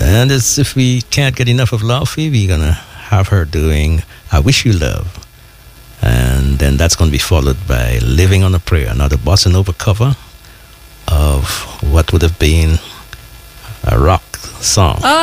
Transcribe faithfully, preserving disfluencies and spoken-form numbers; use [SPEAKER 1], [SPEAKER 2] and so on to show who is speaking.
[SPEAKER 1] And it's, if we can't get enough of Laufey, we're going to have her doing I Wish You Love. And then that's going to be followed by Living on a Prayer, another bossa nova cover of what would have been a rock song.